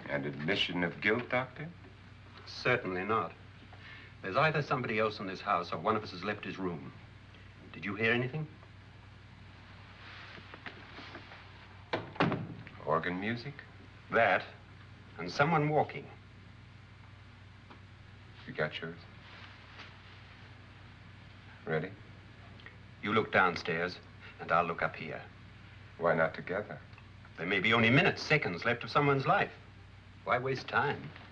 An admission of guilt, Doctor? Certainly not. There's either somebody else in this house or one of us has left his room. Did you hear anything? Organ music? That, and someone walking. You got yours? Ready? You look downstairs, and I'll look up here. Why not together? There may be only minutes, seconds left of someone's life. Why waste time?